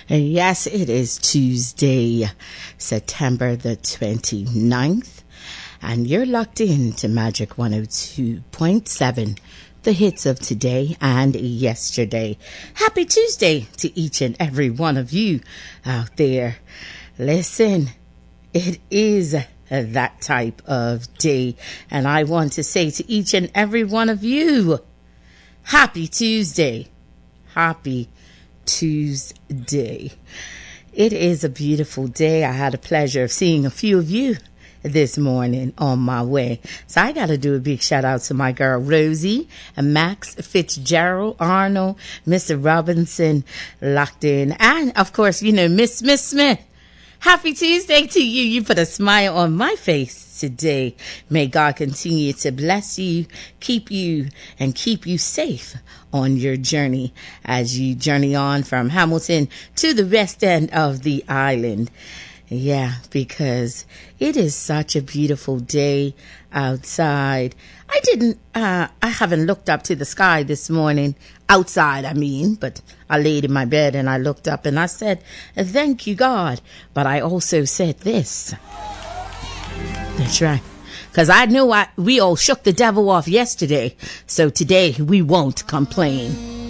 Yes, it is Tuesday, September the 29th, and you're locked in to Magic 102.7, the hits of today and yesterday. Happy Tuesday to each and every one of you out there. Listen, it is that type of day, and I want to say to each and every one of you, Happy Tuesday. Happy Tuesday. It is a beautiful day. I had the pleasure of seeing a few of you this morning on my way. So I got to do a big shout out to my girl Rosie and Max Fitzgerald, Arnold, Mr. Robinson locked in. And of course, Miss Smith. Happy Tuesday to you. You put a smile on my face today. May God continue to bless you, keep you safe on your journey as you journey on from Hamilton to the west end of the island. Yeah, because it is such a beautiful day outside. I haven't looked up to the sky this morning, outside, but I laid in my bed and I looked up and I said, thank you, God. But I also said this. That's right. Because I knew we all shook the devil off yesterday. So today we won't complain.